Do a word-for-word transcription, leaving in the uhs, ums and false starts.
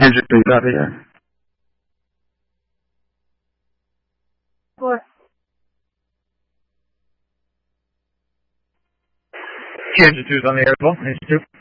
Hendrick, please, out there. Four. Hendrick two's on the air as well. Hendrick two.